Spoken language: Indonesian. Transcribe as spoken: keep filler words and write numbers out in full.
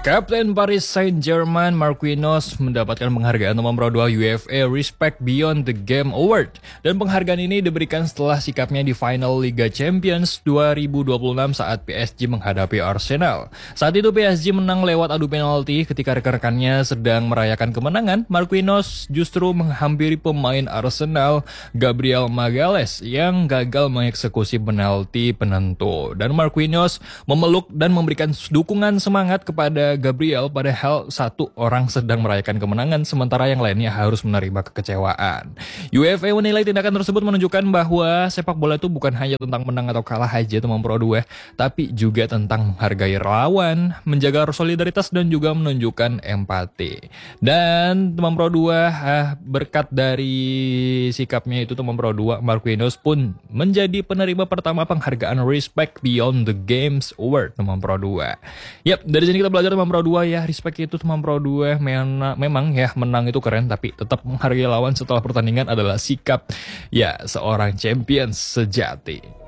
Kapten Paris Saint-Germain Marquinhos mendapatkan penghargaan nomor dua U E F A Respect Beyond the Game Award. Dan penghargaan ini diberikan setelah sikapnya di final Liga Champions dua ribu dua puluh enam saat P S G menghadapi Arsenal. Saat itu P S G menang lewat adu penalti ketika rekan-rekannya sedang merayakan kemenangan. Marquinhos justru menghampiri pemain Arsenal Gabriel Magalhaes yang gagal mengeksekusi penalti penentu. Dan Marquinhos memeluk dan memberikan dukungan semangat kepada Gabriel, padahal satu orang sedang merayakan kemenangan sementara yang lainnya harus menerima kekecewaan. U E F A menilai tindakan tersebut menunjukkan bahwa sepak bola itu bukan hanya tentang menang atau kalah aja teman Pro dua, tapi juga tentang menghargai lawan, menjaga solidaritas dan juga menunjukkan empati. Dan teman Pro dua, ah, berkat dari sikapnya itu teman Pro dua, Marquinhos pun menjadi penerima pertama penghargaan Respect Beyond the Games Award teman Pro dua. Yap, dari sini kita belajar teman Pro dua ya, respect itu teman Pro dua mena, memang ya menang itu keren, tapi tetap menghargai lawan setelah pertandingan adalah sikap ya seorang champion sejati.